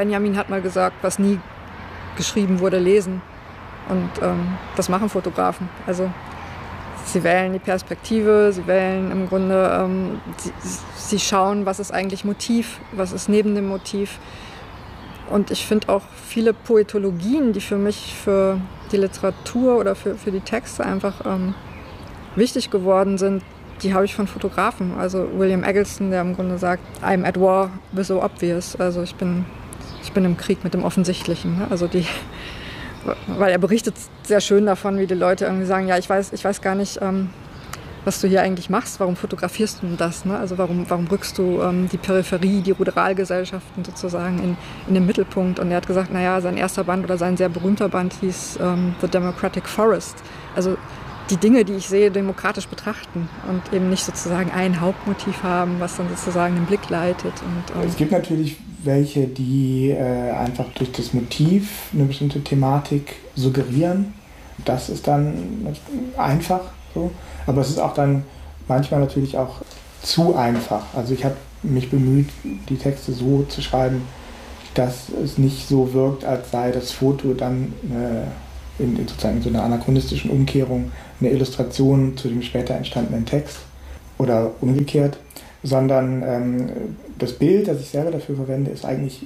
Benjamin hat mal gesagt, was nie geschrieben wurde, lesen. Und das machen Fotografen. Also sie wählen die Perspektive, sie wählen im Grunde, sie schauen, was ist eigentlich Motiv, was ist neben dem Motiv. Und ich finde auch viele Poetologien, die für mich, für die Literatur oder für die Texte einfach wichtig geworden sind, die habe ich von Fotografen. Also William Eggleston, der im Grunde sagt, I'm at war with the obvious. Also ich bin im Krieg mit dem Offensichtlichen. Ne? Also weil er berichtet sehr schön davon, wie die Leute irgendwie sagen, ja, ich weiß gar nicht, was du hier eigentlich machst, warum fotografierst du denn das? Ne? Also warum rückst du die Peripherie, die Ruralgesellschaften sozusagen in den Mittelpunkt? Und er hat gesagt, naja, sein erster Band oder sein sehr berühmter Band hieß The Democratic Forest. Also die Dinge, die ich sehe, demokratisch betrachten und eben nicht sozusagen ein Hauptmotiv haben, was dann sozusagen den Blick leitet. Und, es gibt natürlich welche, die einfach durch das Motiv eine bestimmte Thematik suggerieren. Das ist dann einfach so. Aber es ist auch dann manchmal natürlich auch zu einfach. Also ich habe mich bemüht, die Texte so zu schreiben, dass es nicht so wirkt, als sei das Foto dann sozusagen in so einer anachronistischen Umkehrung eine Illustration zu dem später entstandenen Text oder umgekehrt, sondern das Bild, das ich selber dafür verwende, ist eigentlich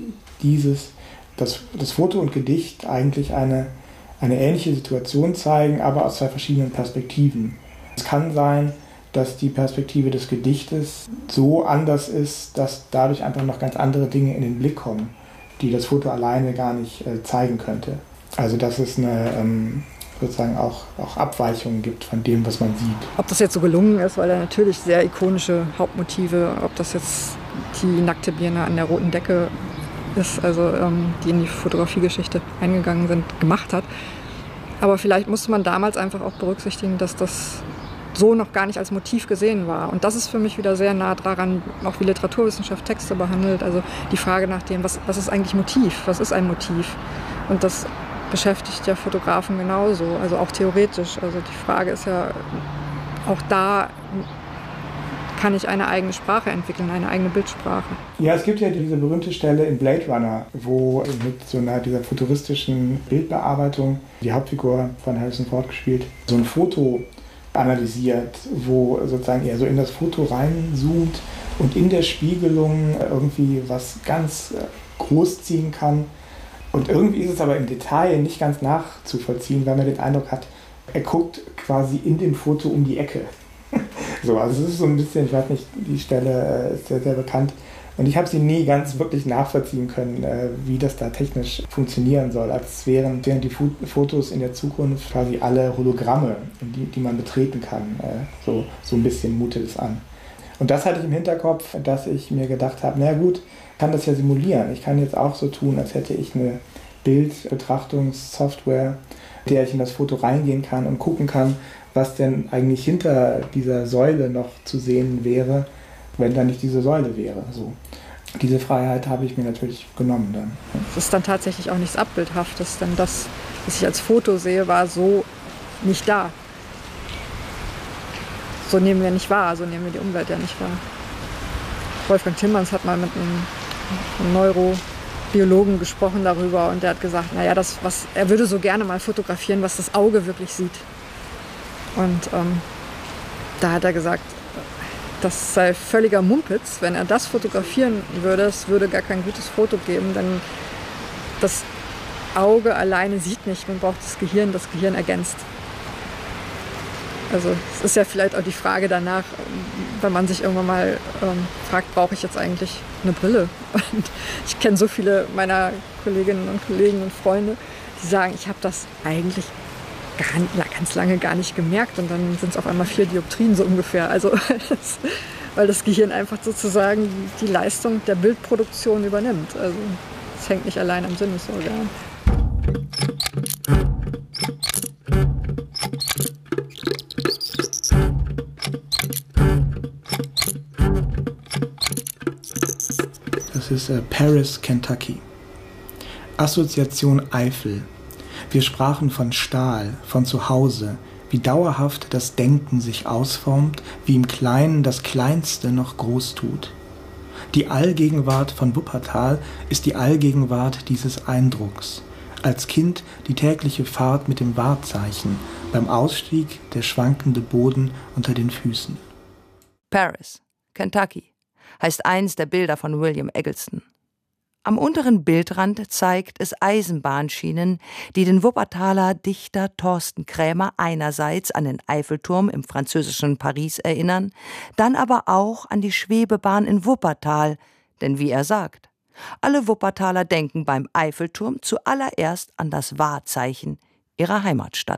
das Foto und Gedicht eigentlich eine ähnliche Situation zeigen, aber aus zwei verschiedenen Perspektiven. Es kann sein, dass die Perspektive des Gedichtes so anders ist, dass dadurch einfach noch ganz andere Dinge in den Blick kommen, die das Foto alleine gar nicht zeigen könnte. Also dass es sozusagen auch Abweichungen gibt von dem, was man sieht. Ob das jetzt so gelungen ist, weil er natürlich sehr ikonische Hauptmotive, ob das jetzt die nackte Birne an der roten Decke ist, also die in die Fotografiegeschichte eingegangen sind, gemacht hat. Aber vielleicht musste man damals einfach auch berücksichtigen, dass das so noch gar nicht als Motiv gesehen war. Und das ist für mich wieder sehr nah daran, auch wie Literaturwissenschaft Texte behandelt. Also die Frage nach dem, was ist eigentlich Motiv? Was ist ein Motiv? Und das beschäftigt ja Fotografen genauso, also auch theoretisch. Also die Frage ist ja, auch da kann ich eine eigene Sprache entwickeln, eine eigene Bildsprache. Ja, es gibt ja diese berühmte Stelle in Blade Runner, wo mit so dieser futuristischen Bildbearbeitung die Hauptfigur von Harrison Ford gespielt, so ein Foto analysiert, wo sozusagen er so in das Foto reinzoomt und in der Spiegelung irgendwie was ganz groß ziehen kann. Und irgendwie ist es aber im Detail nicht ganz nachzuvollziehen, weil man den Eindruck hat, er guckt quasi in dem Foto um die Ecke. So, also es ist so ein bisschen, ich weiß nicht, die Stelle ist sehr, sehr bekannt. Und ich habe sie nie ganz wirklich nachvollziehen können, wie das da technisch funktionieren soll. Als wären die Fotos in der Zukunft quasi alle Hologramme, die man betreten kann. So ein bisschen mutet es an. Und das hatte ich im Hinterkopf, dass ich mir gedacht habe, na gut, ich kann das ja simulieren. Ich kann jetzt auch so tun, als hätte ich eine Bildbetrachtungssoftware, mit der ich in das Foto reingehen kann und gucken kann, was denn eigentlich hinter dieser Säule noch zu sehen wäre, wenn da nicht diese Säule wäre. So. Diese Freiheit habe ich mir natürlich genommen dann. Es ist dann tatsächlich auch nichts Abbildhaftes, denn das, was ich als Foto sehe, war so nicht da. So nehmen wir nicht wahr, so nehmen wir die Umwelt ja nicht wahr. Wolfgang Tillmans hat mal mit einem Neurobiologen gesprochen darüber und der hat gesagt, naja, er würde so gerne mal fotografieren, was das Auge wirklich sieht. Und da hat er gesagt, das sei völliger Mumpitz, wenn er das fotografieren würde, es würde gar kein gutes Foto geben, denn das Auge alleine sieht nicht, man braucht das Gehirn ergänzt. Also es ist ja vielleicht auch die Frage danach, wenn man sich irgendwann mal fragt, brauche ich jetzt eigentlich eine Brille? Und ich kenne so viele meiner Kolleginnen und Kollegen und Freunde, die sagen, ich habe das eigentlich ganz lange gar nicht gemerkt und dann sind es auf einmal 4 Dioptrien so ungefähr. Also weil das Gehirn einfach sozusagen die Leistung der Bildproduktion übernimmt. Also es hängt nicht allein am Sinnesorgan. Das ist Paris, Kentucky. Assoziation Eifel. Wir sprachen von Stahl, von Zuhause, wie dauerhaft das Denken sich ausformt, wie im Kleinen das Kleinste noch groß tut. Die Allgegenwart von Wuppertal ist die Allgegenwart dieses Eindrucks. Als Kind die tägliche Fahrt mit dem Wahrzeichen, beim Ausstieg der schwankende Boden unter den Füßen. Paris, Kentucky, heißt eins der Bilder von William Eggleston. Am unteren Bildrand zeigt es Eisenbahnschienen, die den Wuppertaler Dichter Thorsten Krämer einerseits an den Eiffelturm im französischen Paris erinnern, dann aber auch an die Schwebebahn in Wuppertal, denn wie er sagt, alle Wuppertaler denken beim Eiffelturm zuallererst an das Wahrzeichen ihrer Heimatstadt.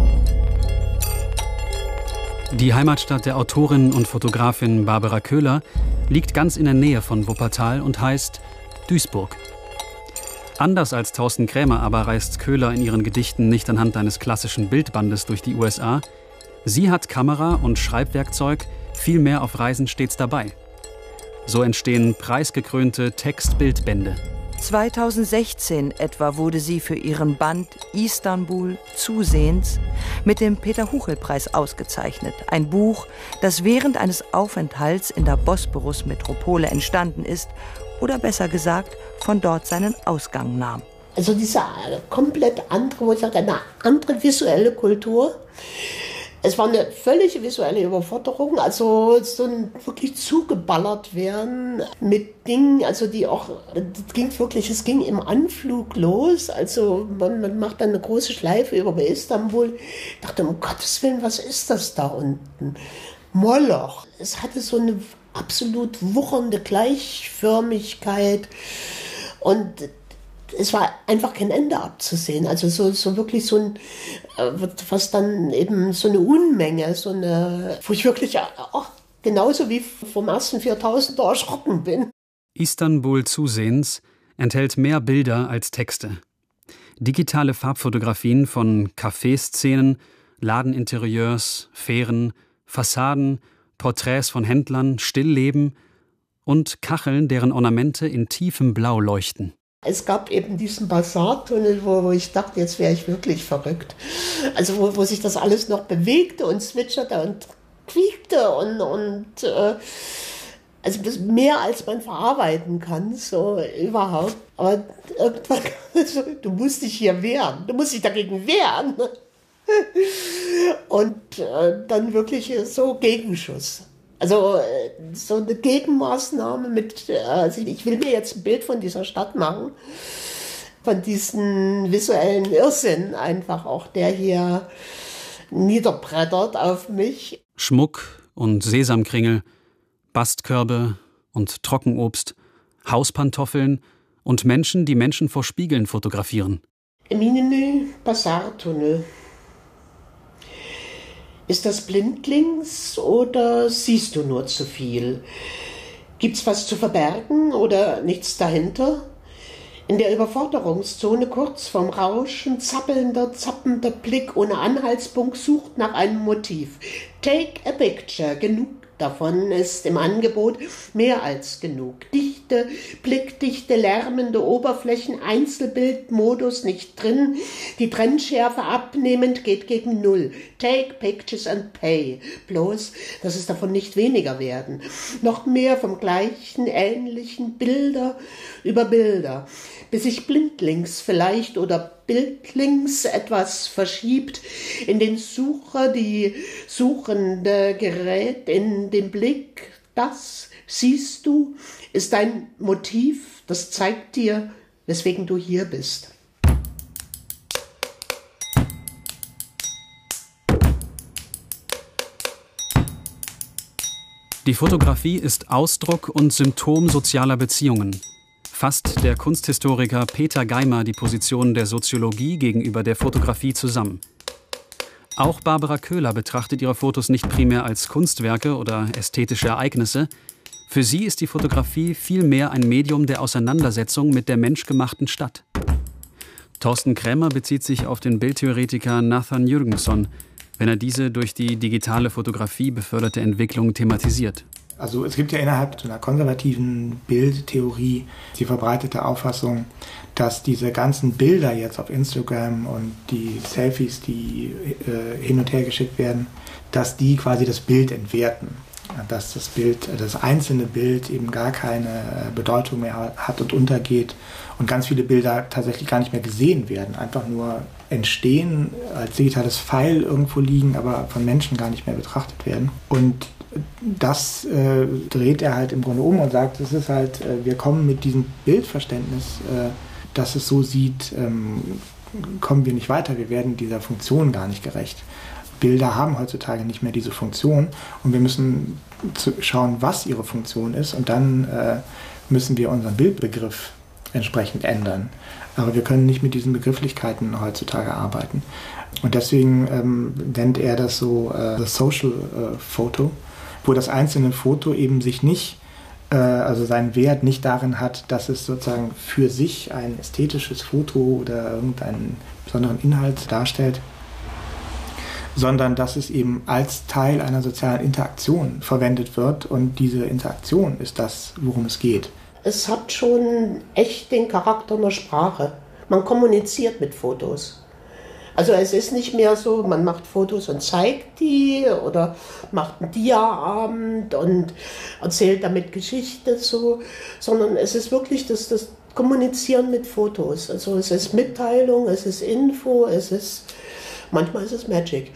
Die Heimatstadt der Autorin und Fotografin Barbara Köhler liegt ganz in der Nähe von Wuppertal und heißt Duisburg. Anders als Thorsten Krämer aber reist Köhler in ihren Gedichten nicht anhand eines klassischen Bildbandes durch die USA. Sie hat Kamera und Schreibwerkzeug vielmehr auf Reisen stets dabei. So entstehen preisgekrönte Text-Bildbände. 2016 etwa wurde sie für ihren Band Istanbul zusehends mit dem Peter-Huchel-Preis ausgezeichnet. Ein Buch, das während eines Aufenthalts in der Bosporus-Metropole entstanden ist oder besser gesagt von dort seinen Ausgang nahm. Also diese komplett andere, wo ich sage, eine andere visuelle Kultur. Es war eine völlige visuelle Überforderung, also so ein wirklich zugeballert werden mit Dingen, also die auch, es ging im Anflug los, also man macht dann eine große Schleife über Istanbul. Ich dachte, um Gottes Willen, was ist das da unten? Moloch. Es hatte so eine absolut wuchernde Gleichförmigkeit und es war einfach kein Ende abzusehen. Also so wirklich so ein, was dann eben so eine Unmenge, wo ich wirklich genauso wie vom ersten 4000er erschrocken bin. Istanbul zusehends enthält mehr Bilder als Texte. Digitale Farbfotografien von Café-Szenen, Ladeninterieurs, Fähren, Fassaden, Porträts von Händlern, Stillleben und Kacheln, deren Ornamente in tiefem Blau leuchten. Es gab eben diesen Basartunnel, wo ich dachte, jetzt wäre ich wirklich verrückt. Also wo sich das alles noch bewegte und zwitscherte und quiekte und also mehr als man verarbeiten kann, so überhaupt. Aber irgendwann, du musst dich hier wehren, du musst dich dagegen wehren. Und dann wirklich so Gegenschuss. Also so eine Gegenmaßnahme also ich will mir jetzt ein Bild von dieser Stadt machen, von diesem visuellen Irrsinn einfach auch, der hier niederbrettert auf mich. Schmuck und Sesamkringel, Bastkörbe und Trockenobst, Hauspantoffeln und Menschen, die Menschen vor Spiegeln fotografieren. Eminene Basartunnel. Ist das blindlings oder siehst du nur zu viel? Gibt's was zu verbergen oder nichts dahinter? In der Überforderungszone kurz vorm Rauschen, zappender Blick ohne Anhaltspunkt sucht nach einem Motiv. Take a picture, genug davon ist im Angebot, mehr als genug. Dichte, blickdichte, lärmende Oberflächen, Einzelbildmodus nicht drin, die Trennschärfe abnehmend geht gegen Null. Take pictures and pay. Bloß, dass es davon nicht weniger werden. Noch mehr vom gleichen, ähnlichen, Bilder über Bilder, bis sich blindlings vielleicht oder bildlings etwas verschiebt, in den Sucher die Suchende gerät in den Blick. Das, siehst du, ist ein Motiv, das zeigt dir, weswegen du hier bist. Die Fotografie ist Ausdruck und Symptom sozialer Beziehungen. Fasst der Kunsthistoriker Peter Geimer die Position der Soziologie gegenüber der Fotografie zusammen. Auch Barbara Köhler betrachtet ihre Fotos nicht primär als Kunstwerke oder ästhetische Ereignisse. Für sie ist die Fotografie vielmehr ein Medium der Auseinandersetzung mit der menschgemachten Stadt. Thorsten Krämer bezieht sich auf den Bildtheoretiker Nathan Jürgenson, wenn er diese durch die digitale Fotografie beförderte Entwicklung thematisiert. Also es gibt ja innerhalb so einer konservativen Bildtheorie die verbreitete Auffassung, dass diese ganzen Bilder jetzt auf Instagram und die Selfies, die hin und her geschickt werden, dass die quasi das Bild entwerten. dass das Bild, das einzelne Bild eben gar keine Bedeutung mehr hat und untergeht und ganz viele Bilder tatsächlich gar nicht mehr gesehen werden, einfach nur entstehen, als digitales File irgendwo liegen, aber von Menschen gar nicht mehr betrachtet werden. Und das dreht er halt im Grunde um und sagt, es ist halt, wir kommen mit diesem Bildverständnis, das es so sieht, kommen wir nicht weiter, wir werden dieser Funktion gar nicht gerecht. Bilder haben heutzutage nicht mehr diese Funktion und wir müssen schauen, was ihre Funktion ist und dann müssen wir unseren Bildbegriff entsprechend ändern. Aber wir können nicht mit diesen Begrifflichkeiten heutzutage arbeiten. Und deswegen nennt er das so the social photo, wo das einzelne Foto eben sich nicht, also seinen Wert nicht darin hat, dass es sozusagen für sich ein ästhetisches Foto oder irgendeinen besonderen Inhalt darstellt, sondern dass es eben als Teil einer sozialen Interaktion verwendet wird und diese Interaktion ist das, worum es geht. Es hat schon echt den Charakter einer Sprache. Man kommuniziert mit Fotos. Also es ist nicht mehr so, man macht Fotos und zeigt die oder macht einen Dia-Abend und erzählt damit Geschichte, so, sondern es ist wirklich das Kommunizieren mit Fotos. Also es ist Mitteilung, es ist Info, manchmal ist es Magic.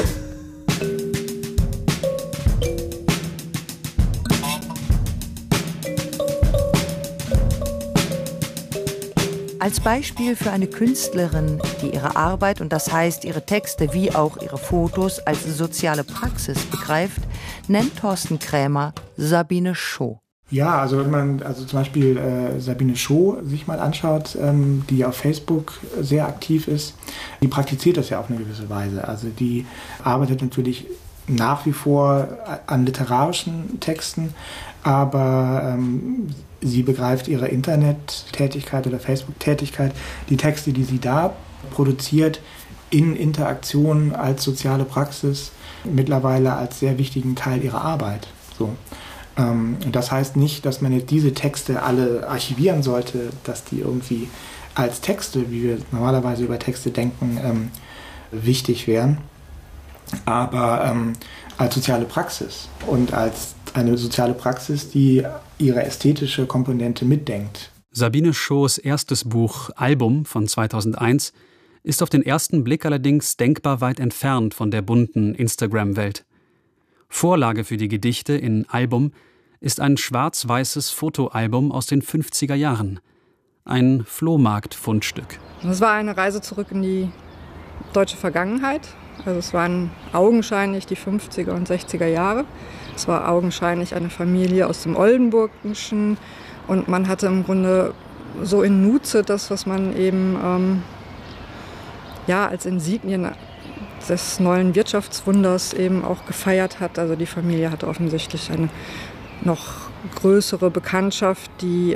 Als Beispiel für eine Künstlerin, die ihre Arbeit und das heißt ihre Texte wie auch ihre Fotos als soziale Praxis begreift, nennt Thorsten Krämer Sabine Scho. Ja, also wenn man zum Beispiel Sabine Scho sich mal anschaut, die auf Facebook sehr aktiv ist, die praktiziert das ja auf eine gewisse Weise. Also die arbeitet natürlich nach wie vor an literarischen Texten, aber sie begreift ihre Internet-Tätigkeit oder Facebook-Tätigkeit, die Texte, die sie da produziert, in Interaktion als soziale Praxis mittlerweile als sehr wichtigen Teil ihrer Arbeit. So. Das heißt nicht, dass man jetzt diese Texte alle archivieren sollte, dass die irgendwie als Texte, wie wir normalerweise über Texte denken, wichtig wären, aber als soziale Praxis und als eine soziale Praxis, die ihre ästhetische Komponente mitdenkt. Sabine Schos erstes Buch Album von 2001 ist auf den ersten Blick allerdings denkbar weit entfernt von der bunten Instagram-Welt. Vorlage für die Gedichte in Album ist ein schwarz-weißes Fotoalbum aus den 50er Jahren. Ein Flohmarkt-Fundstück. Es war eine Reise zurück in die deutsche Vergangenheit. Also es waren augenscheinlich die 50er und 60er Jahre. Es war augenscheinlich eine Familie aus dem Oldenburgischen. Und man hatte im Grunde so in Nutze das, was man eben als Insignien des neuen Wirtschaftswunders eben auch gefeiert hat. Also die Familie hatte offensichtlich eine noch größere Bekanntschaft, die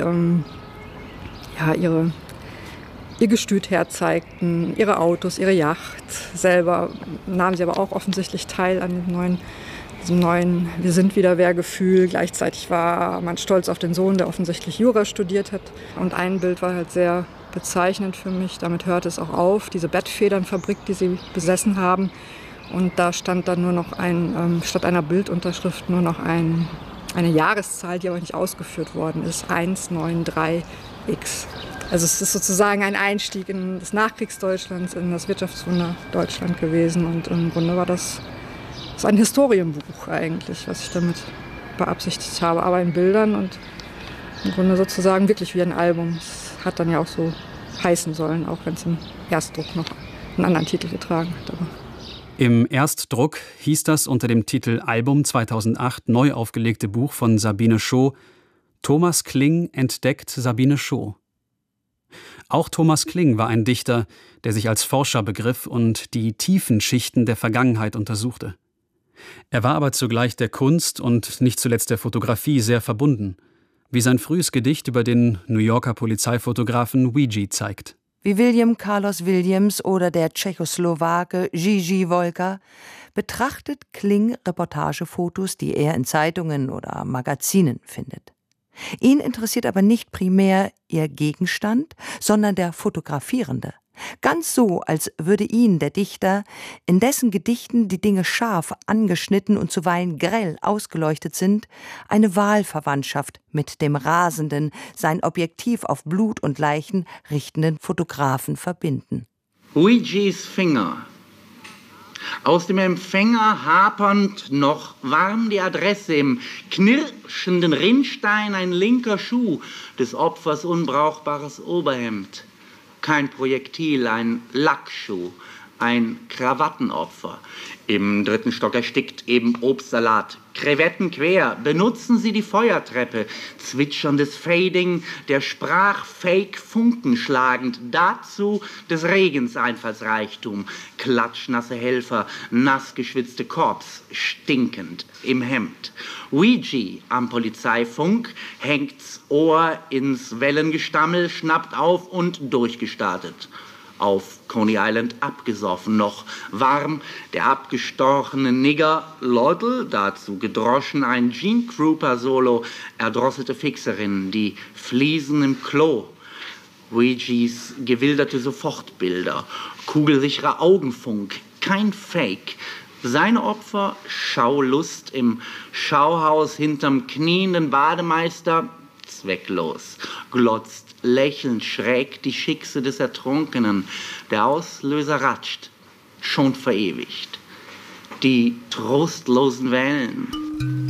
ihr Gestüt herzeigten, ihre Autos, ihre Yacht. Selber nahmen sie aber auch offensichtlich teil an diesem neuen Wir-sind-wieder-wer-Gefühl. Gleichzeitig war man stolz auf den Sohn, der offensichtlich Jura studiert hat. Und ein Bild war halt sehr bezeichnend für mich. Damit hörte es auch auf, diese Bettfedernfabrik, die sie besessen haben. Und da stand dann nur noch statt einer Bildunterschrift nur noch eine Jahreszahl, die aber nicht ausgeführt worden ist, 193X. Also es ist sozusagen ein Einstieg in das Nachkriegsdeutschland, in das Wirtschaftswunder Deutschland gewesen. Und im Grunde war das ein Historienbuch eigentlich, was ich damit beabsichtigt habe. Aber in Bildern und im Grunde sozusagen wirklich wie ein Album. Es hat dann ja auch so heißen sollen, auch wenn es im Erstdruck noch einen anderen Titel getragen hat. Aber im Erstdruck hieß das unter dem Titel Album 2008 neu aufgelegte Buch von Sabine Scho Thomas Kling entdeckt Sabine Scho. Auch Thomas Kling war ein Dichter, der sich als Forscher begriff und die tiefen Schichten der Vergangenheit untersuchte. Er war aber zugleich der Kunst und nicht zuletzt der Fotografie sehr verbunden, wie sein frühes Gedicht über den New Yorker Polizeifotografen Weegee zeigt. Wie William Carlos Williams oder der Tschechoslowake Gigi Wolka betrachtet Kling Reportagefotos, die er in Zeitungen oder Magazinen findet. Ihn interessiert aber nicht primär ihr Gegenstand, sondern der Fotografierende, Ganz so, als würde ihn, der Dichter, in dessen Gedichten die Dinge scharf angeschnitten und zuweilen grell ausgeleuchtet sind, eine Wahlverwandtschaft mit dem rasenden, sein Objektiv auf Blut und Leichen richtenden Fotografen verbinden. Luigis Finger. Aus dem Empfänger hapernd noch warm die Adresse, im knirschenden Rinnstein ein linker Schuh, des Opfers unbrauchbares Oberhemd. Kein Projektil, ein Lackschuh, ein Krawattenopfer. Im 3. Stock erstickt, eben Obstsalat. Krevetten quer, benutzen Sie die Feuertreppe. Zwitscherndes Fading, der Sprachfake Funken schlagend. Dazu des Regens Einfallsreichtum. Klatschnasse Helfer, nass geschwitzte Korps, stinkend im Hemd. Ouija am Polizeifunk, hängt's Ohr ins Wellengestammel, schnappt auf und durchgestartet. Auf Coney Island abgesoffen, noch warm, der abgestorchene Nigger Loddle, dazu gedroschen ein Gene Krupa Solo, erdrosselte Fixerin, die Fliesen im Klo, Ouijas gewilderte Sofortbilder, kugelsicherer Augenfunk, kein Fake. Seine Opfer, Schaulust im Schauhaus hinterm knienden Bademeister, zwecklos, glotzt lächelnd schräg die Schickse des Ertrunkenen. Der Auslöser ratscht, schon verewigt. Die trostlosen Wellen.